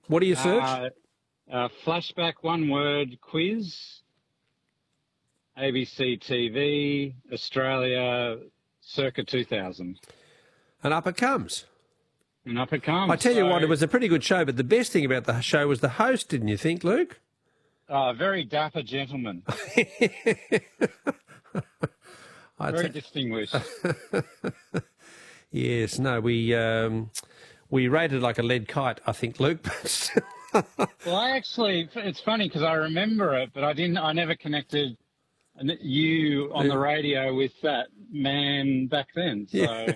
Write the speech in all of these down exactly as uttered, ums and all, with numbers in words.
What do you search? Uh, uh, flashback one word quiz. A B C T V, Australia, circa two thousand. And up it comes. And up it comes. I tell you so, what, it was a pretty good show, but the best thing about the show was the host, didn't you think, Luke? Uh, very dapper gentleman. Very distinguished. Yes, no, we um, we rated like a lead kite, I think, Luke. Well, I actually, it's funny because I remember it, but I didn't, I never connected you on the radio with that man back then. So. Yeah.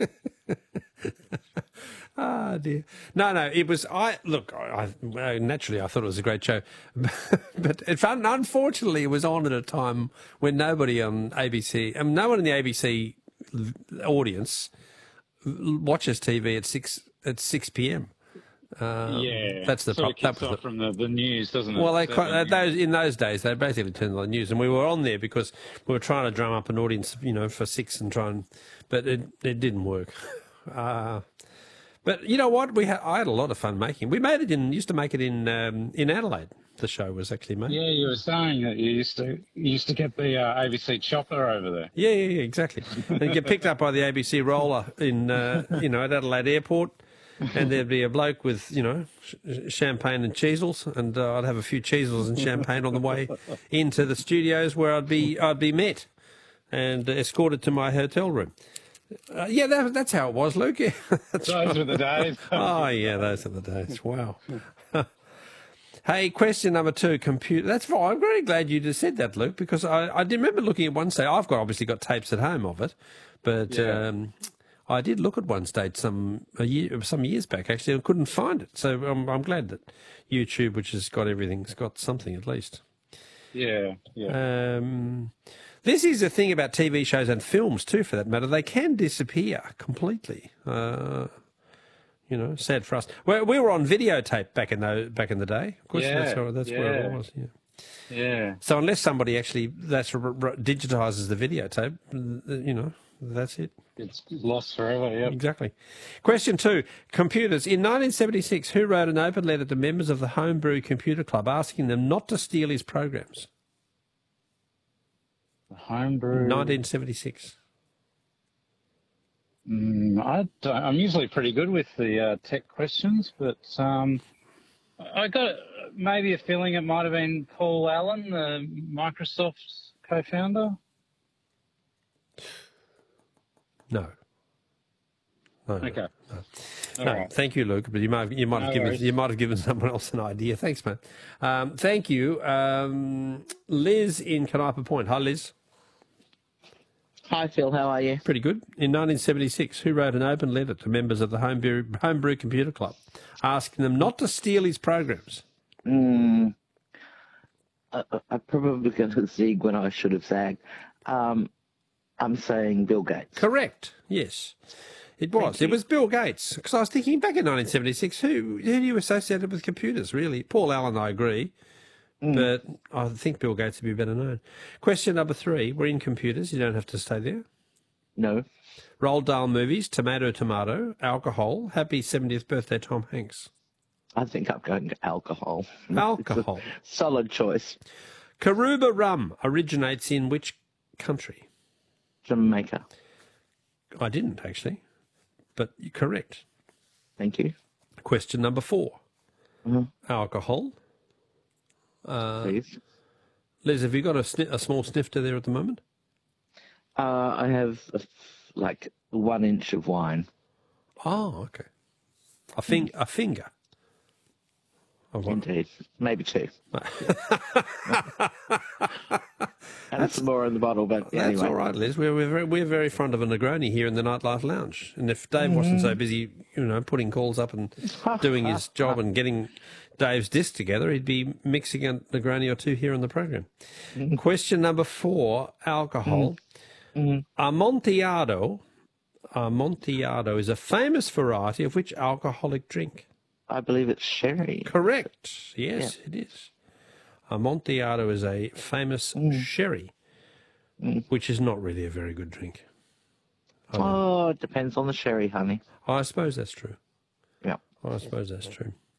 Ah, dear. No, no, it was, I, look, I, I, naturally I thought it was a great show, but it, unfortunately it was on at a time when nobody on A B C, I mean, no one in the A B C audience watches T V at six, at six p.m. Um, yeah, that's the problem. That was off the, from the, the news, doesn't it? Well, they quite, those in those days they basically turned on the news, and we were on there because we were trying to drum up an audience, you know, for six and try and, but it it didn't work. Uh, but you know what? We had I had a lot of fun making. We made it in used to make it in um, in Adelaide. The show was actually made. Yeah, you were saying that you used to you used to get the uh, A B C chopper over there. Yeah, yeah, yeah, exactly. And get picked up by the A B C roller in uh, you know at Adelaide Airport. And there'd be a bloke with, you know, sh champagne and cheesels, and uh, I'd have a few cheesels and champagne on the way into the studios where I'd be I'd be met and escorted to my hotel room. Uh, yeah, that, that's how it was, Luke. Yeah, those right. were the days. Oh, yeah, those are the days. Wow. Hey, question number two, computer. That's fine. I'm very glad you just said that, Luke, because I, I did remember looking at one stage. I've got obviously got tapes at home of it, but... Yeah. Um, I did look at one stage some a year, some years back, actually, and couldn't find it. So I'm, I'm glad that YouTube, which has got everything, has got something at least. Yeah, yeah. Um, this is the thing about T V shows and films, too, for that matter. They can disappear completely. Uh, you know, sad for us. We, we were on videotape back in the, back in the day. Of course, yeah, that's, how, that's yeah. where it was, yeah. Yeah. So unless somebody actually that's digitises the videotape, you know, that's it. It's lost forever, yeah. Exactly. Question two, computers. In nineteen seventy-six, who wrote an open letter to members of the Homebrew Computer Club asking them not to steal his programs? The Homebrew... nineteen seventy-six. Mm, I don't, I'm usually pretty good with the uh, tech questions, but um, I got maybe a feeling it might have been Paul Allen, the Microsoft's co-founder. No. No. Okay. No. no. Right. Thank you, Luke. But you might you might no have given worries. you might have given someone else an idea. Thanks, man. Um, thank you, um, Liz in Canopic Point. Hi, Liz. Hi, Phil. How are you? Pretty good. In nineteen seventy-six, who wrote an open letter to members of the Homebrew, Homebrew Computer Club, asking them not to steal his programs? Mm, I, I probably going to zig when I should have zagged. Um, I'm saying Bill Gates. Correct. Yes, it was. It was Bill Gates. Because I was thinking back in nineteen seventy-six, who, who do you associate with computers, really? Paul Allen, I agree. Mm. But I think Bill Gates would be better known. Question number three. We're in computers. You don't have to stay there. No. Roald Dahl movies, Tomato, Tomato, alcohol, happy seventieth birthday, Tom Hanks. I think I'm going alcohol. Alcohol. Solid choice. Karuba rum originates in which country? Jamaica. I didn't, actually, but you're correct. Thank you. Question number four. Mm-hmm. Alcohol. Uh, Please. Liz, have you got a, sni a small snifter there at the moment? Uh, I have a f like one inch of wine. Oh, okay. A, fing mm. a finger. Indeed. Maybe two. And that's some more in the bottle, but that's anyway. all right, Liz. We're, we're, very, we're very fond of a Negroni here in the Nightlife Lounge. And if Dave mm. wasn't so busy, you know, putting calls up and doing his job and getting Dave's disc together, he'd be mixing a Negroni or two here on the program. Mm. Question number four, alcohol. Mm. Mm. Amontillado, Amontillado is a famous variety of which alcoholic drink? I believe it's sherry. Correct. Yes, yeah. it is. Amontillado is a famous mm. sherry, mm. which is not really a very good drink. Oh, it depends on the sherry, honey. I suppose that's true. Yeah. I suppose that's true.